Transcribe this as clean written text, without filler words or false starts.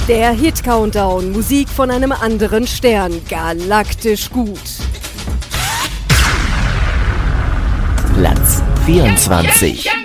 Der Hit-Countdown, Musik von einem anderen Stern, galaktisch gut. Platz 24.